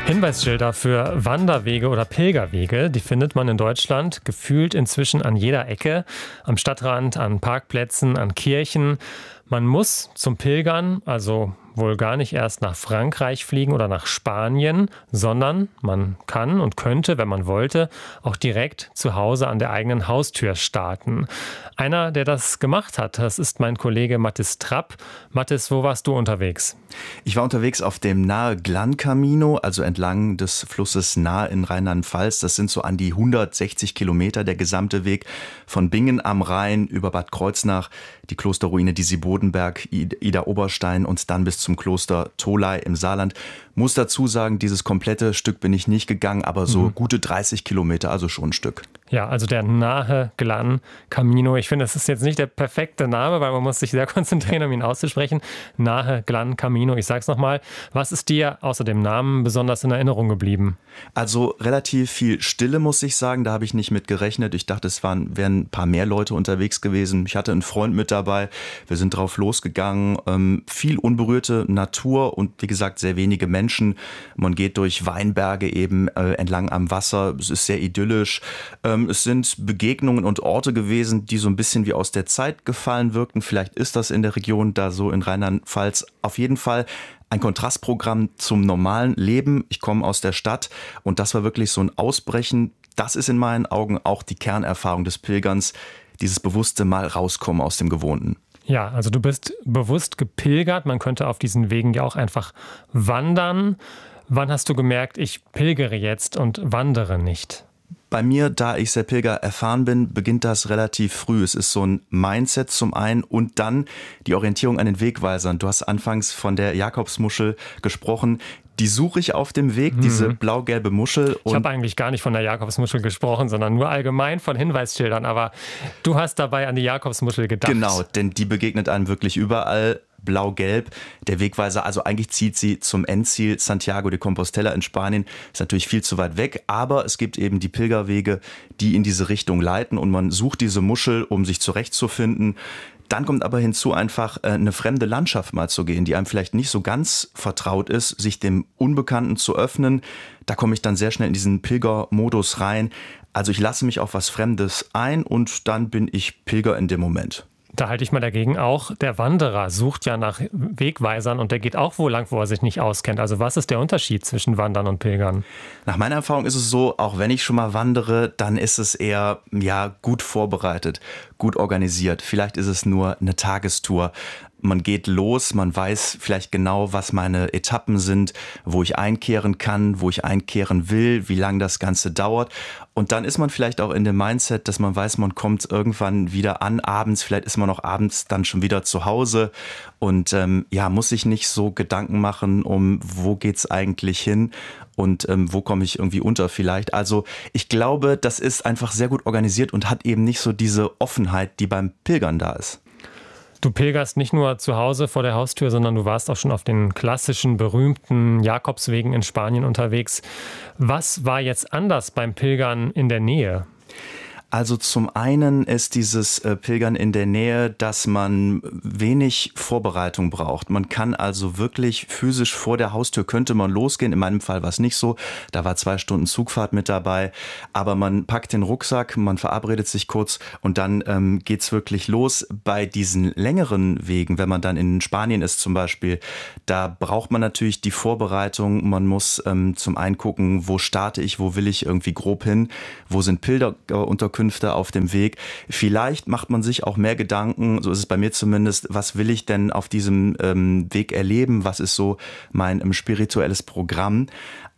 Hinweisschilder für Wanderwege oder Pilgerwege, die findet man in Deutschland gefühlt inzwischen an jeder Ecke, am Stadtrand, an Parkplätzen, an Kirchen. Man muss zum Pilgern also wohl gar nicht erst nach Frankreich fliegen oder nach Spanien, sondern man kann und könnte, wenn man wollte, auch direkt zu Hause an der eigenen Haustür starten. Einer, der das gemacht hat, das ist mein Kollege Mathis Trapp. Mathis, wo warst du unterwegs? Ich war unterwegs auf dem Nahe-Glan-Camino, also entlang des Flusses Nahe in Rheinland-Pfalz. Das sind so an die 160 Kilometer, der gesamte Weg von Bingen am Rhein über Bad Kreuznach, die Klosterruine Disi-Bodenberg, Idar-Oberstein und dann bis zum Kloster Tholey im Saarland. Muss dazu sagen, dieses komplette Stück bin ich nicht gegangen, aber so gute 30 Kilometer, also schon ein Stück. Ja, also der Nahe-Glan-Camino. Ich finde, das ist jetzt nicht der perfekte Name, weil man muss sich sehr konzentrieren, um ihn auszusprechen. Nahe-Glan-Camino. Ich sag's nochmal. Was ist dir außer dem Namen besonders in Erinnerung geblieben? Also relativ viel Stille, muss ich sagen. Da habe ich nicht mit gerechnet. Ich dachte, es wären ein paar mehr Leute unterwegs gewesen. Ich hatte einen Freund mit dabei. Wir sind drauf losgegangen. Viel unberührte Natur und wie gesagt, sehr wenige Menschen. Man geht durch Weinberge eben entlang am Wasser. Es ist sehr idyllisch. Es sind Begegnungen und Orte gewesen, die so ein bisschen wie aus der Zeit gefallen wirkten. Vielleicht ist das in der Region da so in Rheinland-Pfalz. Auf jeden Fall ein Kontrastprogramm zum normalen Leben. Ich komme aus der Stadt und das war wirklich so ein Ausbrechen. Das ist in meinen Augen auch die Kernerfahrung des Pilgerns, dieses bewusste Mal rauskommen aus dem Gewohnten. Ja, also du bist bewusst gepilgert. Man könnte auf diesen Wegen ja auch einfach wandern. Wann hast du gemerkt, ich pilgere jetzt und wandere nicht? Bei mir, da ich sehr Pilger erfahren bin, beginnt das relativ früh. Es ist so ein Mindset zum einen und dann die Orientierung an den Wegweisern. Du hast anfangs von der Jakobsmuschel gesprochen. Die suche ich auf dem Weg, diese blau-gelbe Muschel. Ich habe eigentlich gar nicht von der Jakobsmuschel gesprochen, sondern nur allgemein von Hinweisschildern. Aber du hast dabei an die Jakobsmuschel gedacht. Genau, denn die begegnet einem wirklich überall. Blau-gelb, der Wegweiser, also eigentlich zieht sie zum Endziel Santiago de Compostela in Spanien, ist natürlich viel zu weit weg, aber es gibt eben die Pilgerwege, die in diese Richtung leiten und man sucht diese Muschel, um sich zurechtzufinden. Dann kommt aber hinzu, einfach eine fremde Landschaft mal zu gehen, die einem vielleicht nicht so ganz vertraut ist, sich dem Unbekannten zu öffnen. Da komme ich dann sehr schnell in diesen Pilgermodus rein. Also ich lasse mich auf was Fremdes ein und dann bin ich Pilger in dem Moment. Da halte ich mal dagegen auch. Der Wanderer sucht ja nach Wegweisern und der geht auch wo lang, wo er sich nicht auskennt. Also was ist der Unterschied zwischen Wandern und Pilgern? Nach meiner Erfahrung ist es so, auch wenn ich schon mal wandere, dann ist es eher gut vorbereitet, gut organisiert. Vielleicht ist es nur eine Tagestour. Man geht los, man weiß vielleicht genau, was meine Etappen sind, wo ich einkehren kann, wo ich einkehren will, wie lange das Ganze dauert. Und dann ist man vielleicht auch in dem Mindset, dass man weiß, man kommt irgendwann wieder an, abends, vielleicht ist man auch abends dann schon wieder zu Hause und muss sich nicht so Gedanken machen, wo geht's eigentlich hin und wo komme ich irgendwie unter vielleicht. Also ich glaube, das ist einfach sehr gut organisiert und hat eben nicht so diese Offenheit, die beim Pilgern da ist. Du pilgerst nicht nur zu Hause vor der Haustür, sondern du warst auch schon auf den klassischen, berühmten Jakobswegen in Spanien unterwegs. Was war jetzt anders beim Pilgern in der Nähe? Also zum einen ist dieses Pilgern in der Nähe, dass man wenig Vorbereitung braucht. Man kann also wirklich physisch vor der Haustür könnte man losgehen. In meinem Fall war es nicht so. Da war 2 Stunden Zugfahrt mit dabei. Aber man packt den Rucksack, man verabredet sich kurz und dann geht's wirklich los. Bei diesen längeren Wegen, wenn man dann in Spanien ist zum Beispiel, da braucht man natürlich die Vorbereitung. Man muss zum einen gucken, wo starte ich, wo will ich irgendwie grob hin, wo sind Pilgerunterkünfte auf dem Weg. Vielleicht macht man sich auch mehr Gedanken, so ist es bei mir zumindest, was will ich denn auf diesem Weg erleben, was ist so mein spirituelles Programm.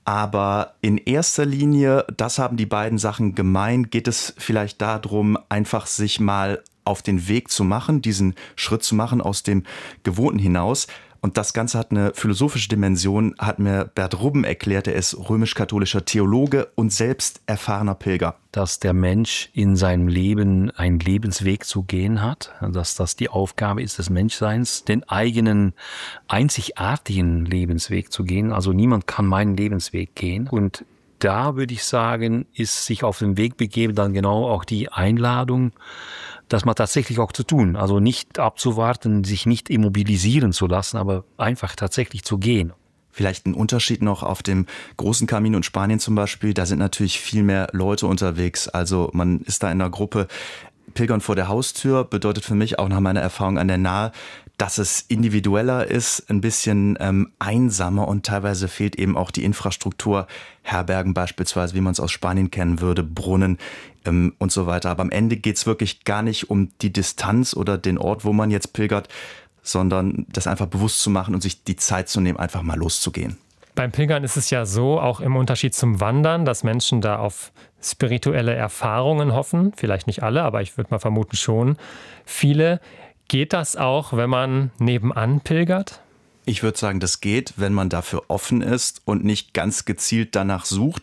Aber in erster Linie, das haben die beiden Sachen gemein, geht es vielleicht darum, einfach sich mal auf den Weg zu machen, diesen Schritt zu machen aus dem Gewohnten hinaus. Und das Ganze hat eine philosophische Dimension, hat mir Bert Rubben erklärt. Er ist römisch-katholischer Theologe und selbst erfahrener Pilger. Dass der Mensch in seinem Leben einen Lebensweg zu gehen hat, dass das die Aufgabe ist des Menschseins, den eigenen einzigartigen Lebensweg zu gehen. Also niemand kann meinen Lebensweg gehen. Und da würde ich sagen, ist sich auf den Weg begeben dann genau auch die Einladung, das mal tatsächlich auch zu tun. Also nicht abzuwarten, sich nicht immobilisieren zu lassen, aber einfach tatsächlich zu gehen. Vielleicht ein Unterschied noch auf dem großen Camino in Spanien zum Beispiel. Da sind natürlich viel mehr Leute unterwegs. Also man ist da in einer Gruppe. Pilgern vor der Haustür bedeutet für mich auch nach meiner Erfahrung an der Nahe, dass es individueller ist, ein bisschen einsamer und teilweise fehlt eben auch die Infrastruktur, Herbergen beispielsweise, wie man es aus Spanien kennen würde, Brunnen und so weiter. Aber am Ende geht es wirklich gar nicht um die Distanz oder den Ort, wo man jetzt pilgert, sondern das einfach bewusst zu machen und sich die Zeit zu nehmen, einfach mal loszugehen. Beim Pilgern ist es ja so, auch im Unterschied zum Wandern, dass Menschen da auf spirituelle Erfahrungen hoffen. Vielleicht nicht alle, aber ich würde mal vermuten schon viele. Geht das auch, wenn man nebenan pilgert? Ich würde sagen, das geht, wenn man dafür offen ist und nicht ganz gezielt danach sucht.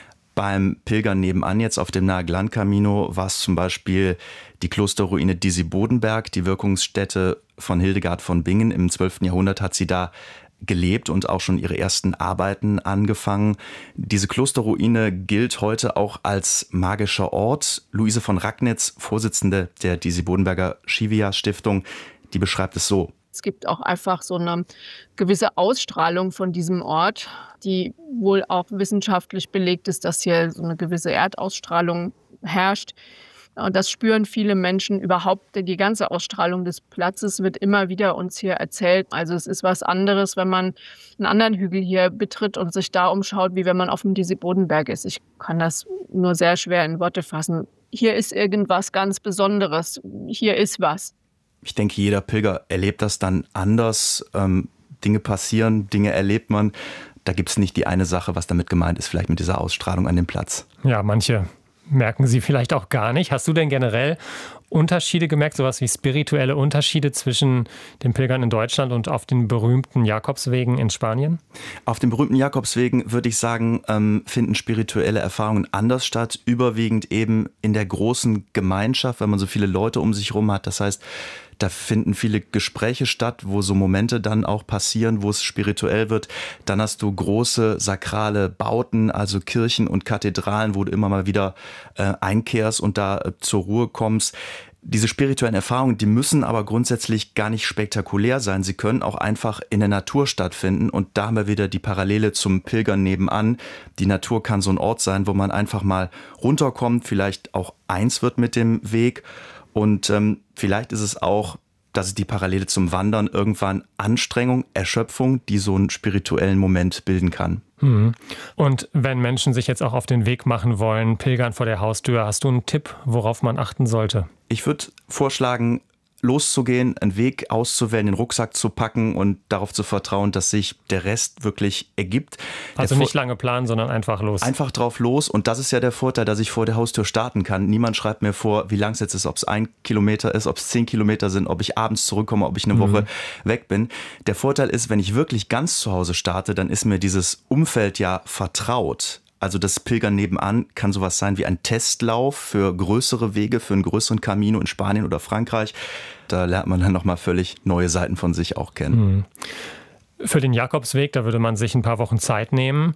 Beim Pilgern nebenan jetzt auf dem Nahe Gran Camino war es zum Beispiel die Klosterruine Disibodenberg, die Wirkungsstätte von Hildegard von Bingen. Im 12. Jahrhundert hat sie da gelebt und auch schon ihre ersten Arbeiten angefangen. Diese Klosterruine gilt heute auch als magischer Ort. Luise von Ragnitz, Vorsitzende der Disibodenberger Schivias-Stiftung, die beschreibt es so. Es gibt auch einfach so eine gewisse Ausstrahlung von diesem Ort, die wohl auch wissenschaftlich belegt ist, dass hier so eine gewisse Erdausstrahlung herrscht. Und das spüren viele Menschen überhaupt. Die ganze Ausstrahlung des Platzes wird immer wieder uns hier erzählt. Also es ist was anderes, wenn man einen anderen Hügel hier betritt und sich da umschaut, wie wenn man auf dem Disibodenberg ist. Ich kann das nur sehr schwer in Worte fassen. Hier ist irgendwas ganz Besonderes. Hier ist was. Ich denke, jeder Pilger erlebt das dann anders. Dinge passieren, Dinge erlebt man. Da gibt es nicht die eine Sache, was damit gemeint ist, vielleicht mit dieser Ausstrahlung an dem Platz. Ja, manche merken sie vielleicht auch gar nicht. Hast du denn generell Unterschiede gemerkt, sowas wie spirituelle Unterschiede zwischen den Pilgern in Deutschland und auf den berühmten Jakobswegen in Spanien? Auf den berühmten Jakobswegen, würde ich sagen, finden spirituelle Erfahrungen anders statt, überwiegend eben in der großen Gemeinschaft, wenn man so viele Leute um sich herum hat. Das heißt, da finden viele Gespräche statt, wo so Momente dann auch passieren, wo es spirituell wird. Dann hast du große sakrale Bauten, also Kirchen und Kathedralen, wo du immer mal wieder einkehrst und da zur Ruhe kommst. Diese spirituellen Erfahrungen, die müssen aber grundsätzlich gar nicht spektakulär sein. Sie können auch einfach in der Natur stattfinden. Und da haben wir wieder die Parallele zum Pilgern nebenan. Die Natur kann so ein Ort sein, wo man einfach mal runterkommt, vielleicht auch eins wird mit dem Weg. Und vielleicht ist es auch, dass es die Parallele zum Wandern irgendwann Anstrengung, Erschöpfung, die so einen spirituellen Moment bilden kann. Und wenn Menschen sich jetzt auch auf den Weg machen wollen, pilgern vor der Haustür, hast du einen Tipp, worauf man achten sollte? Ich würde vorschlagen, loszugehen, einen Weg auszuwählen, den Rucksack zu packen und darauf zu vertrauen, dass sich der Rest wirklich ergibt. Also nicht lange planen, sondern einfach los. Einfach drauf los. Und das ist ja der Vorteil, dass ich vor der Haustür starten kann. Niemand schreibt mir vor, wie lang es jetzt ist, ob es 1 Kilometer ist, ob es 10 Kilometer sind, ob ich abends zurückkomme, ob ich eine Woche weg bin. Der Vorteil ist, wenn ich wirklich ganz zu Hause starte, dann ist mir dieses Umfeld ja vertraut. Also das Pilgern nebenan kann sowas sein wie ein Testlauf für größere Wege, für einen größeren Camino in Spanien oder Frankreich. Da lernt man dann nochmal völlig neue Seiten von sich auch kennen. Für den Jakobsweg, da würde man sich ein paar Wochen Zeit nehmen.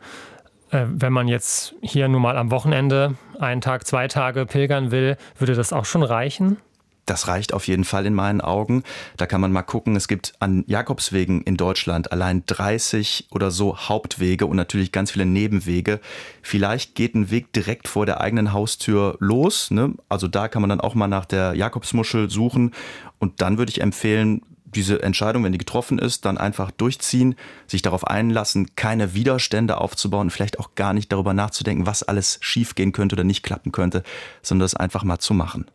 Wenn man jetzt hier nur mal am Wochenende 1 Tag, 2 Tage pilgern will, würde das auch schon reichen? Das reicht auf jeden Fall in meinen Augen. Da kann man mal gucken, es gibt an Jakobswegen in Deutschland allein 30 oder so Hauptwege und natürlich ganz viele Nebenwege. Vielleicht geht ein Weg direkt vor der eigenen Haustür los, ne? Also da kann man dann auch mal nach der Jakobsmuschel suchen. Und dann würde ich empfehlen, diese Entscheidung, wenn die getroffen ist, dann einfach durchziehen, sich darauf einlassen, keine Widerstände aufzubauen und vielleicht auch gar nicht darüber nachzudenken, was alles schiefgehen könnte oder nicht klappen könnte, sondern das einfach mal zu machen.